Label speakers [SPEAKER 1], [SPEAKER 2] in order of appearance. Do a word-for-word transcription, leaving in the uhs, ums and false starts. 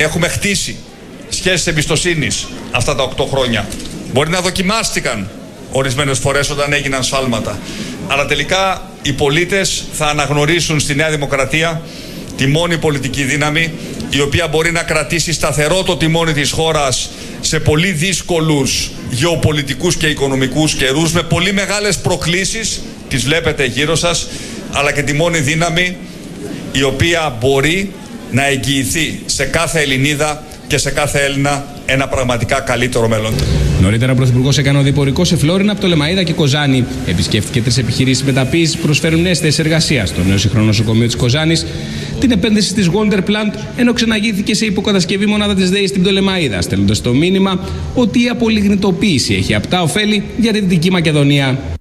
[SPEAKER 1] Έχουμε χτίσει σχέσεις εμπιστοσύνης αυτά τα οκτώ χρόνια. Μπορεί να δοκιμάστηκαν ορισμένες φορές όταν έγιναν σφάλματα. Αλλά τελικά οι πολίτες θα αναγνωρίσουν στη Νέα Δημοκρατία τη μόνη πολιτική δύναμη η οποία μπορεί να κρατήσει σταθερό το τιμόνι της χώρας σε πολύ δύσκολους γεωπολιτικούς και οικονομικούς καιρούς, με πολύ μεγάλες προκλήσεις, τις βλέπετε γύρω σας, αλλά και τη μόνη δύναμη η οποία μπορεί να εγγυηθεί σε κάθε Ελληνίδα και σε κάθε Έλληνα ένα πραγματικά καλύτερο μέλλον.
[SPEAKER 2] Νωρίτερα, ο Πρωθυπουργός έκανε οδηπορικό σε Φλόρινα, Πτολεμαΐδα και Κοζάνη. Επισκέφθηκε τρεις επιχειρήσεις μεταποίησης που προσφέρουν νέες θέσεις εργασίας στο νέο σύγχρονο νοσοκομείο της Κοζάνης, την επένδυση της Wonder Plant, ενώ ξεναγήθηκε σε υποκατασκευή μονάδα της ΔΕΗ στην Πτολεμαΐδα, στέλνοντας το μήνυμα ότι η απολιγνητοποίηση έχει απτά ωφέλη για τη Δυτική Μακεδονία.